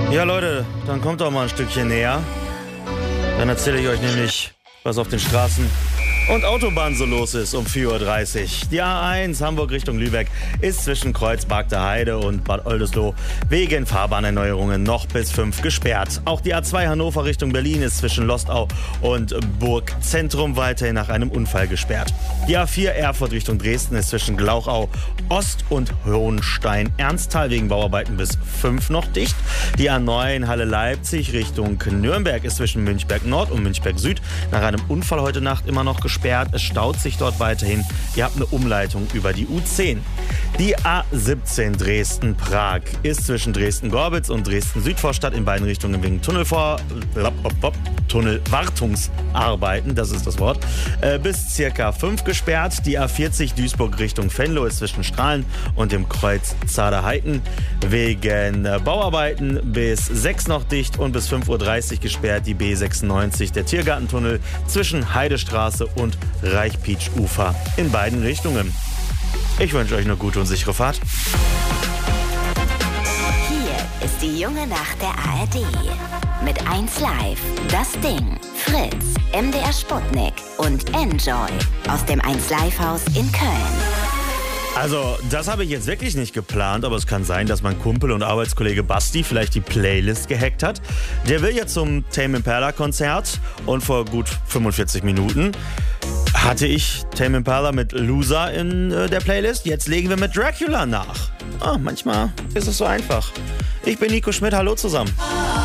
Ja, Leute, dann kommt doch mal ein Stückchen näher. Dann erzähle ich euch nämlich, was auf den Straßen und Autobahnen so los ist um 4:30 Uhr. Die A1 Hamburg Richtung Lübeck ist zwischen Kreuzberg der Heide und Bad Oldesloe wegen Fahrbahnerneuerungen noch bis 5 gesperrt. Auch die A2 Hannover Richtung Berlin ist zwischen Lostau und Burgzentrum weiterhin nach einem Unfall gesperrt. Die A4 Erfurt Richtung Dresden ist zwischen Glauchau Ost und Hohenstein-Ernsthal wegen Bauarbeiten bis 5 noch dicht. Die A9 Halle Leipzig Richtung Nürnberg ist zwischen Münchberg Nord und Münchberg Süd nach einem Unfall heute Nacht immer noch gesperrt. Es staut sich dort weiterhin. Ihr habt eine Umleitung über die U10. Die A17 Dresden-Prag ist zwischen Dresden-Gorbitz und Dresden-Südvorstadt in beiden Richtungen wegen Tunnelwartungsarbeiten, das ist das Wort, bis circa 5 gesperrt. Die A40 Duisburg Richtung Venlo ist zwischen Strahlen und dem Kreuz Zaderheiten wegen Bauarbeiten bis 6 noch dicht und bis 5:30 Uhr gesperrt. Die B96 der Tiergartentunnel zwischen Heidestraße und Reichpietsch-Ufer in beiden Richtungen. Ich wünsche euch eine gute und sichere Fahrt. Hier ist die junge Nacht der ARD. Mit 1 Live, Das Ding, Fritz, MDR Sputnik und Enjoy aus dem 1 Live Haus in Köln. Also, das habe ich jetzt wirklich nicht geplant, aber es kann sein, dass mein Kumpel und Arbeitskollege Basti vielleicht die Playlist gehackt hat. Der will jetzt zum Tame Impala Konzert und vor gut 45 Minuten hatte ich Tame Impala mit Loser in der Playlist. Jetzt legen wir mit Dracula nach. Manchmal ist es so einfach. Ich bin Nico Schmidt, hallo zusammen.